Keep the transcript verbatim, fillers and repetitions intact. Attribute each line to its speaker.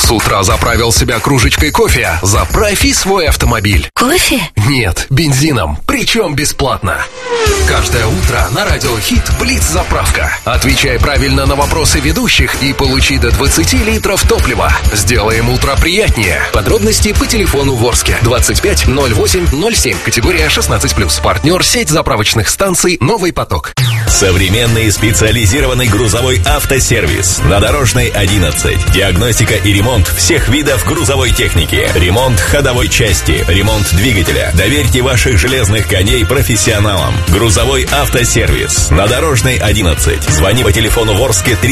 Speaker 1: С утра заправил себя кружечкой кофе? Заправь и свой автомобиль.
Speaker 2: Кофе?
Speaker 1: Нет, бензином. Причем бесплатно. Каждое утро на Радио Хит Блиц-заправка. Отвечай правильно на вопросы ведущих и получи до двадцать литров топлива. Сделаем утро приятнее. Подробности по телефону в Орске. двадцать пять ноль восемь ноль семь. Категория шестнадцать плюс. Партнер сеть заправочных станций «Новый поток».
Speaker 3: Современный специализированный грузовой автосервис на Дорожной одиннадцать. Диагностика и ремонт всех видов грузовой техники. Ремонт ходовой части, ремонт двигателя. Доверьте ваших железных коней профессионалам. Грузовой автосервис на Дорожной одиннадцать. Звони по телефону в Орске